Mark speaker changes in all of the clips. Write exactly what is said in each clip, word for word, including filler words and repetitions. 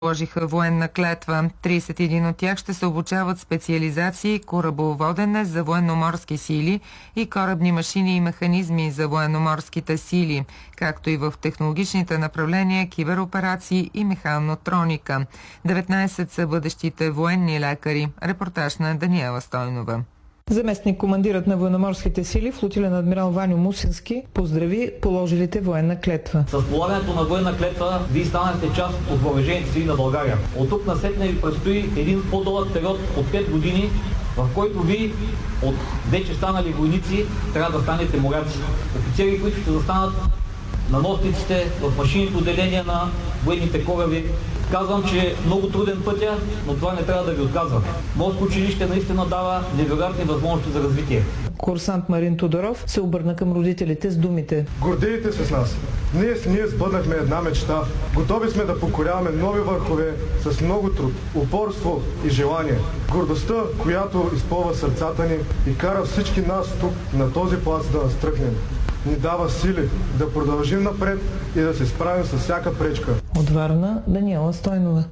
Speaker 1: положиха военна клетва. тридесет и един от тях ще се обучават специализации корабоводене за военноморски сили и корабни машини и механизми за военноморските сили, както и в технологичните направления кибероперации и механотроника. деветнайсет са бъдещите военни лекари. Репортаж на Даниела Стойнова.
Speaker 2: Заместник командирът на военноморските сили, флотилен адмирал Ваньо Мусински, поздрави положилите военна клетва.
Speaker 3: С полагането на военна клетва вие станахте част от въоръжените сили на България. От тук насетне ви предстои един по-дълъг период от пет години, в който ви от вече станали войници трябва да станете моряци. Офицери, които ще застанат на носниците в машинните отделения на военните кораби. Казвам, че е много труден пътя, но това не трябва да ви отказва. Морско училище наистина дава невероятни възможности за развитие.
Speaker 2: Курсант Марин Тодоров се обърна към родителите с думите:
Speaker 4: гордейте се с нас. Ние с ние сбъднахме една мечта. Готови сме да покоряваме нови върхове с много труд, упорство и желание. Гордостта, която изпълва сърцата ни и кара всички нас тук на този плац да настръхнем, ни дава сили да продължим напред и да се справим с всяка пречка.
Speaker 2: От Варна, Даниела Стойнова.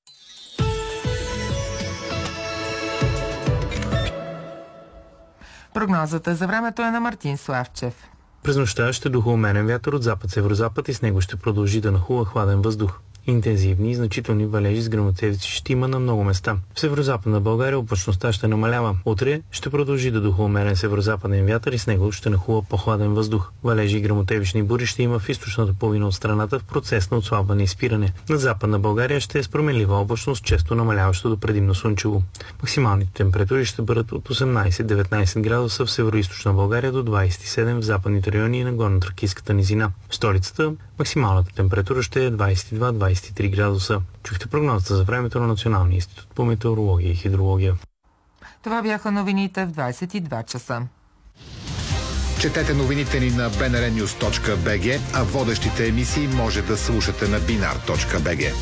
Speaker 1: Прогнозата за времето е на Мартин Славчев.
Speaker 5: През нощта ще духа умерен вятър от запад-северозапад и с него ще продължи да нахува хладен въздух. Интензивни и значителни валежи с гръмотевици ще има на много места. В северозападна България облачността ще намалява. Утре ще продължи да духа умерен северозападен вятър и с него ще нахува по-хладен въздух. Валежи и гръмотевични бури ще има в източната половина от страната в процес на отслабване и спиране. На западна България ще е с променлива облачност, често намаляващо до предимно слънчево. Максималните температури ще бъдат от осемнайсет до деветнайсет градуса в североизточна България до двайсет и седем в западните райони и на горно-тракийската низина. В столицата максималната температура ще е двайсет и два до двайсет и три градуса. Чухте прогнозата за времето на Националния институт по метеорология и хидрология.
Speaker 1: Това бяха новините в двайсет и два часа.
Speaker 6: Четете новините ни на би ен ар нюз точка би джи, а водещите емисии може да слушате на бинар точка би джи.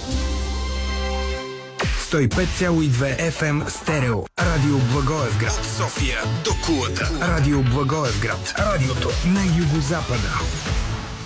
Speaker 7: сто и пет цяло и две еф ем стерео. Радио Благоевград. От София до Кулата. Радио Благоевград. Радиото на югозапада.